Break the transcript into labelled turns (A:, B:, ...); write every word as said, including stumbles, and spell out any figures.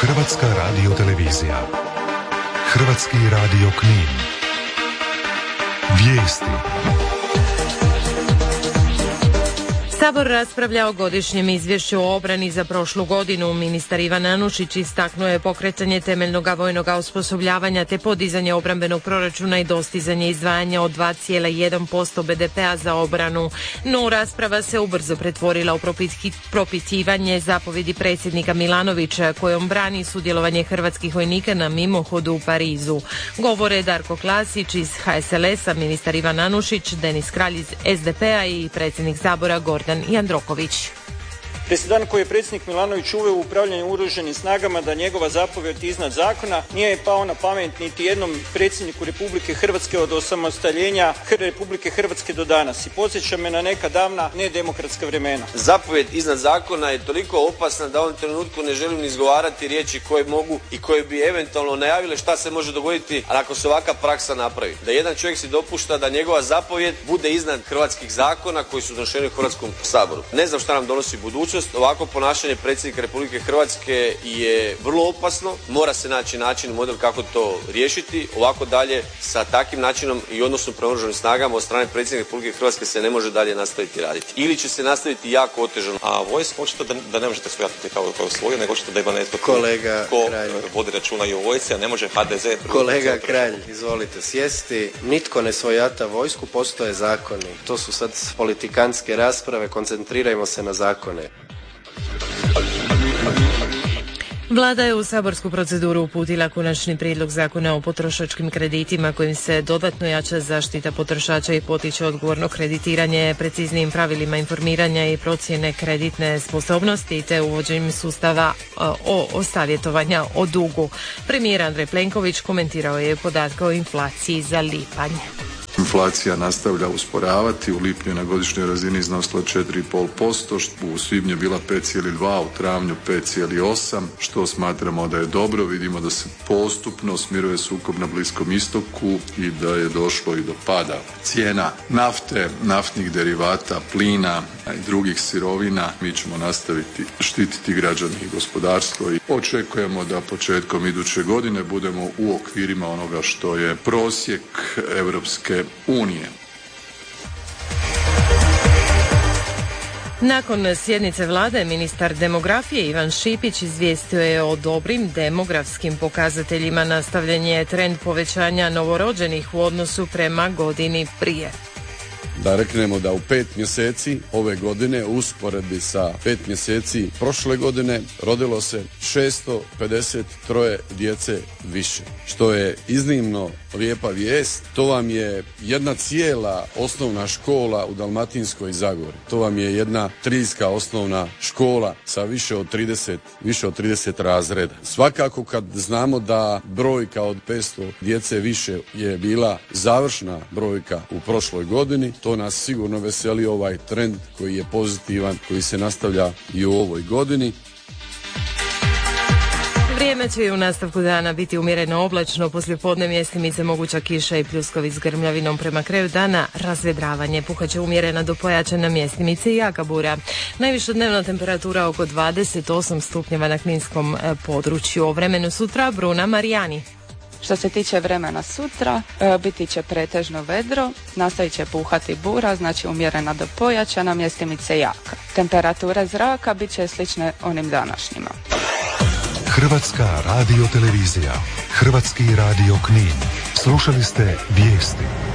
A: Hrvatska radiotelevizija. Hrvatski radio Knin. Vijesti.
B: Sabor raspravlja o godišnjem izvješću o obrani za prošlu godinu. Ministar Ivan Anušić istaknuo je pokretanje temeljnog vojnog osposobljavanja te podizanje obrambenog proračuna i dostizanje izdvajanja od dva zarez jedan posto be de pea za obranu. No rasprava se ubrzo pretvorila u propitivanje zapovjedi predsjednika Milanovića kojom brani sudjelovanje hrvatskih vojnika na mimohodu u Parizu. Govore Darko Klasić iz ha es el es a, ministar Ivan Anušić, Denis Kralj iz es de pea i predsjednik Sabora Gordan Jandroković.
C: Presedan koji je predsjednik Milanović uveo u upravljanje oružanim snagama da njegova zapovjed iznad zakona nije je pao na pamet niti jednom predsjedniku Republike Hrvatske od osamostaljenja Republike Hrvatske do danas i podsjeća me na neka davna nedemokratska vremena.
D: Zapovjed iznad zakona je toliko opasna da u ovom trenutku ne želim izgovarati riječi koje mogu i koje bi eventualno najavile šta se može dogoditi ako se ovakva praksa napravi. Da jedan čovjek si dopušta da njegova zapovjed bude iznad hrvatskih zakona koji su donošeni u Hrvatskom saboru. Ne znam šta nam donosi budućnost. Ovako ponašanje predsjednika Republike Hrvatske je vrlo opasno, mora se naći način, model kako to riješiti. Ovako dalje sa takvim načinom i odnosom prema oružanim snagama od strane predsjednika Republike Hrvatske se ne može dalje nastaviti raditi. Ili će se nastaviti jako otežano.
E: A vojsku očito da, da ne možete svojatiti kao, kao svoju, nego očito da ima netko
F: Kolega
E: ko
F: Kralj.
E: vodi računa i o vojsci, a ne može ha de ze.
F: Kolega Kralj, izvolite sjesti. Nitko ne svojata vojsku, postoje zakoni. To su sad politikantske rasprave, koncentrirajmo se na zakone.
B: Vlada je u saborsku proceduru uputila konačni prijedlog zakona o potrošačkim kreditima kojim se dodatno jača zaštita potrošača i potiče odgovorno kreditiranje preciznijim pravilima informiranja i procjene kreditne sposobnosti te uvođenjem sustava o, o savjetovanja o dugu. Premijer Andrej Plenković komentirao je podatke o inflaciji za lipanj.
G: Inflacija nastavlja usporavati, u lipnju na godišnjoj razini iznosila četiri i pol posto, u svibnju bila pet zarez dva, u travnju pet zarez osam, što smatramo da je dobro. Vidimo da se postupno smiruje sukob na Bliskom istoku i da je došlo i do pada cijena nafte, naftnih derivata, plina i drugih sirovina. Mi ćemo nastaviti štititi građane i gospodarstvo i očekujemo da početkom iduće godine budemo u okvirima onoga što je prosjek Europske unije.
B: Nakon sjednice vlade, ministar demografije Ivan Šipić izvijestio je o dobrim demografskim pokazateljima. Nastavljen je trend povećanja novorođenih u odnosu prema godini prije.
H: Da reknemo da u pet mjeseci ove godine u usporedbi sa pet mjeseci prošle godine rodilo se šesto pedeset tri djece više, što je iznimno lijepa vijest. To vam je jedna cijela osnovna škola u Dalmatinskoj Zagori. To vam je jedna trijska osnovna škola sa više od trideset, više od trideset razreda. Svakako kad znamo da brojka od petsto djece više je bila završna brojka u prošloj godini, to nas sigurno veseli ovaj trend koji je pozitivan, koji se nastavlja i u ovoj godini.
B: Vrijeme će i u nastavku dana biti umjereno oblačno, poslijepodne mjestimice moguća kiša i pljuskovi s grmljavinom, prema kraju dana razvedravanje, puhaće umjerena do pojačana mjestimice i jaka bura. Najviša dnevna temperatura oko dvadeset osam stupnjeva na kninskom području. O vremenu sutra Bruna Marijani.
I: Što se tiče vremena sutra, e, biti će pretežno vedro, nastavit će puhati bura, znači umjerena do pojačana, mjestimice jaka. Temperature zraka bit će slične onim današnjima.
A: Hrvatska radiotelevizija. Hrvatski radio Knin. Slušali ste vijesti.